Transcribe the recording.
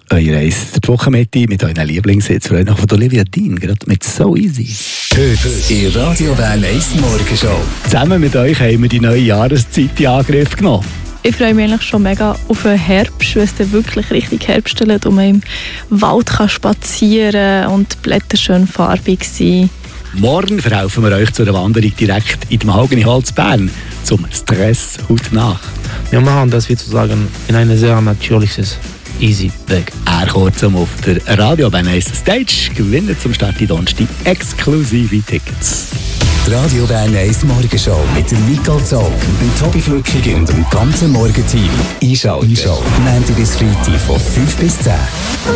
Eure Reise die Wochenmitte mit euren Lieblingshits von Olivia Dean, gerade mit «So Easy». Heute in Radio Bern 1 Morgenshow. Zusammen mit euch haben wir die neue Jahreszeit in Angriff genommen. Ich freue mich eigentlich schon mega auf den Herbst, weil es dann wirklich richtig herbstelt und man im Wald kann spazieren und die Blätter schön farbig sind. Morgen verhelfen wir euch zu einer Wanderung direkt in dem Mahagoni-Holz Bern zum Stress heute nach. Wir machen das, wie zu sagen, in ein sehr natürliches, easy Weg. Kurzum auf der Radio Bern 1 Stage gewinnen zum Start in Donnerstag exklusive Tickets. Die Radio Bern 1 Morgenshow mit dem Nicole Zog, dem Tobi Flückig und dem ganzen Morgenteam. Einschalten. Montag bis Freitag von 5 bis 10.